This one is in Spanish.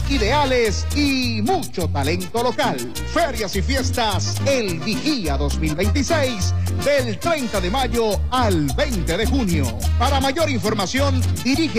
ideales y mucho talento local. Ferias y fiestas El Vigía 2026 del 30 de mayo al 20 de junio. Para mayor información, dirige